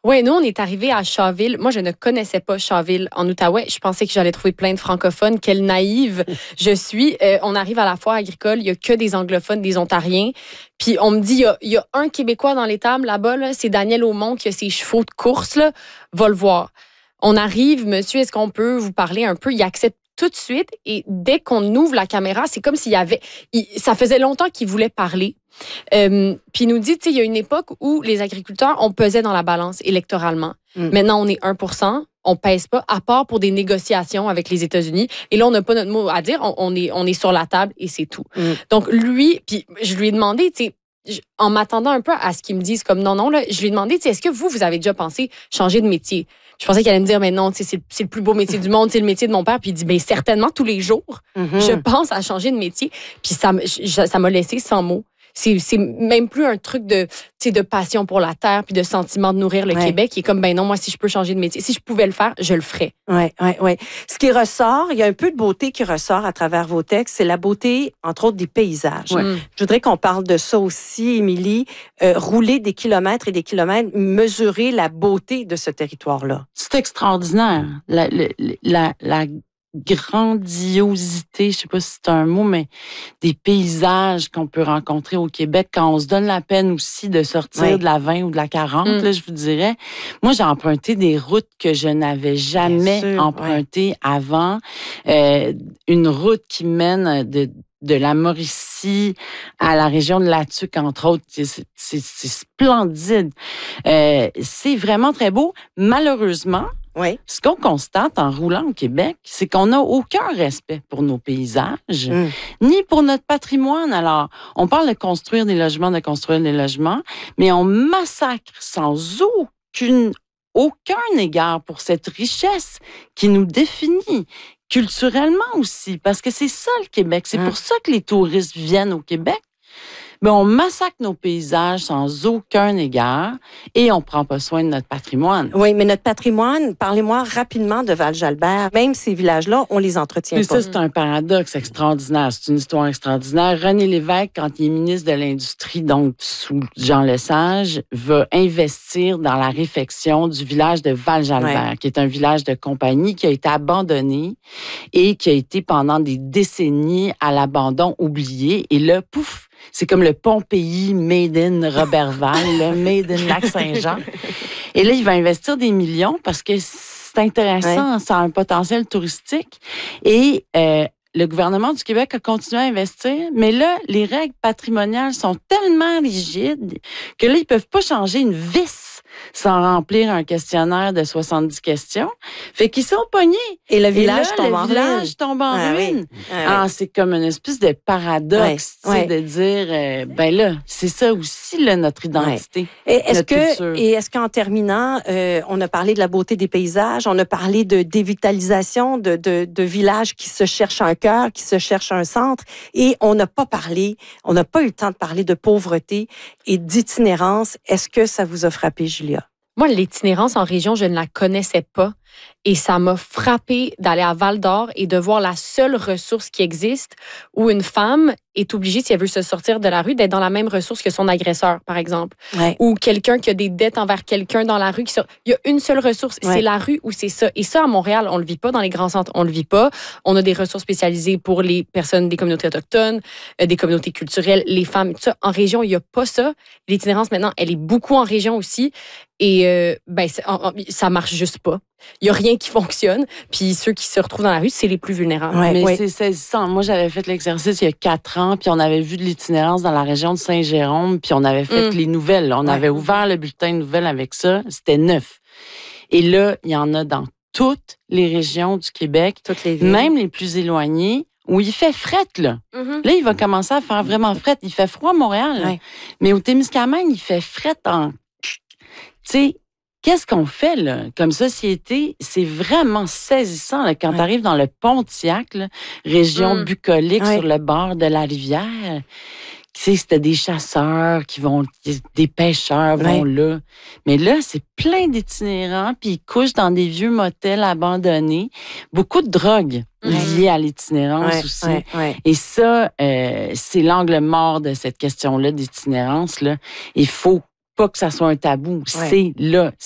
Oui, nous, on est arrivés à Shawville. Moi, je ne connaissais pas Shawville en Outaouais. Je pensais que j'allais trouver plein de francophones. Quelle naïve je suis. On arrive à la foire agricole. Il n'y a que des anglophones, des Ontariens. Puis on me dit, il y a un Québécois dans l'étable là-bas. Là, c'est Daniel Aumont qui a ses chevaux de course. Là. Va le voir. On arrive, monsieur, est-ce qu'on peut vous parler un peu? Il accepte tout de suite. Et dès qu'on ouvre la caméra, c'est comme s'il y avait... ça faisait longtemps qu'il voulait parler. Puis il nous dit, tu sais, il y a une époque où les agriculteurs, on pesait dans la balance électoralement. Maintenant, on est 1%, on pèse pas, à part pour des négociations avec les États-Unis. Et là, on n'a pas notre mot à dire, on est sur la table et c'est tout. Donc lui, puis je lui ai demandé, tu sais, en m'attendant un peu à ce qu'ils me disent comme non, là, je lui ai demandé, tu sais, est-ce que vous avez déjà pensé changer de métier? Je pensais qu'elle allait me dire, mais non, c'est le plus beau métier du monde, c'est le métier de mon père. Puis il dit, bien certainement, tous les jours, je pense à changer de métier. Puis ça m'a laissé sans mots. C'est même plus un truc de passion pour la terre puis de sentiment de nourrir le Québec. Il est comme, ben non, moi, si je peux changer de métier, si je pouvais le faire, je le ferais. Oui. Ce qui ressort, il y a un peu de beauté qui ressort à travers vos textes, c'est la beauté, entre autres, des paysages. Je voudrais qu'on parle de ça aussi, Émilie. Rouler des kilomètres et des kilomètres, mesurer la beauté de ce territoire-là. C'est extraordinaire. La grandiosité, je sais pas si c'est un mot, mais des paysages qu'on peut rencontrer au Québec quand on se donne la peine aussi de sortir de la 20 ou de la 40, là, je vous dirais. Moi, j'ai emprunté des routes que je n'avais jamais empruntées avant. Une route qui mène de la Mauricie à la région de Latuc, entre autres. C'est splendide. C'est vraiment très beau. Malheureusement, ce qu'on constate en roulant au Québec, c'est qu'on n'a aucun respect pour nos paysages, ni pour notre patrimoine. Alors, on parle de construire des logements, mais on massacre sans aucun égard pour cette richesse qui nous définit culturellement aussi, parce que c'est ça le Québec. C'est pour ça que les touristes viennent au Québec. Mais on massacre nos paysages sans aucun égard et on prend pas soin de notre patrimoine. Oui, mais notre patrimoine, parlez-moi rapidement de Val-Jalbert. Même ces villages-là, on les entretient mais pas. Ça, c'est un paradoxe extraordinaire. C'est une histoire extraordinaire. René Lévesque, quand il est ministre de l'Industrie, donc sous Jean Lesage, va investir dans la réfection du village de Val-Jalbert, qui est un village de compagnie qui a été abandonné et qui a été pendant des décennies à l'abandon oublié. Et là, pouf! C'est comme le Pompéi made in Robertval, là, made in Lac-Saint-Jean. Et là, il va investir des millions parce que c'est intéressant, ça a un potentiel touristique. Et le gouvernement du Québec a continué à investir, mais là, les règles patrimoniales sont tellement rigides que là, ils peuvent pas changer une vis sans remplir un questionnaire de 70 questions. Fait qu'ils sont pognés. Et le village tombe en ruine. C'est comme une espèce de paradoxe, de dire, ben là, c'est ça aussi, là, notre identité. Est-ce qu'en terminant, on a parlé de la beauté des paysages, on a parlé de dévitalisation de villages qui se cherchent un cœur, qui se cherchent un centre, et on n'a pas eu le temps de parler de pauvreté et d'itinérance. Est-ce que ça vous a frappé, Julia? Moi, l'itinérance en région, je ne la connaissais pas. Et ça m'a frappée d'aller à Val-d'Or et de voir la seule ressource qui existe où une femme est obligée, si elle veut se sortir de la rue, d'être dans la même ressource que son agresseur, par exemple. Ou quelqu'un qui a des dettes envers quelqu'un dans la rue. Il y a une seule ressource, c'est la rue ou c'est ça. Et ça, à Montréal, on le vit pas. Dans les grands centres, on le vit pas. On a des ressources spécialisées pour les personnes des communautés autochtones, des communautés culturelles, les femmes, tout ça. En région, il y a pas ça. L'itinérance, maintenant, elle est beaucoup en région aussi. Et ça marche juste pas. Il y a rien qui fonctionne. Puis ceux qui se retrouvent dans la rue, c'est les plus vulnérables. Mais c'est saisissant. Moi, j'avais fait l'exercice il y a 4 ans, puis on avait vu de l'itinérance dans la région de Saint-Jérôme, puis on avait fait les nouvelles. On avait ouvert le bulletin de nouvelles avec ça. C'était 9. Et là, il y en a dans toutes les régions du Québec, toutes les villes, même les plus éloignées, où il fait fret, là. Là, il va commencer à faire vraiment fret. Il fait froid à Montréal, mais au Témiscamingue, il fait fret en... Tu sais, qu'est-ce qu'on fait, là, comme société? C'est vraiment saisissant, là, quand tu arrives dans le Pontiac, là, région bucolique sur le bord de la rivière. Tu sais, c'était des chasseurs des pêcheurs vont là. Mais là, c'est plein d'itinérants, puis ils couchent dans des vieux motels abandonnés. Beaucoup de drogue liée à l'itinérance aussi. Et ça, c'est l'angle mort de cette question-là d'itinérance, là. Il faut pas que ça soit un tabou. C'est là.